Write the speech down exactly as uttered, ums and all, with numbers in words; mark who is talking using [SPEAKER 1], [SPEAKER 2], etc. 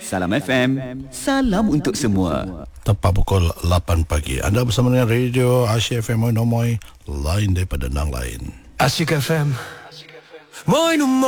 [SPEAKER 1] Salam F M, salam untuk semua.
[SPEAKER 2] Tepat pukul lapan pagi. Anda bersama dengan Radio Asyik F M Moy Nomoy, lain daripada nang lain.
[SPEAKER 3] Asyik F M Moy Nomoy.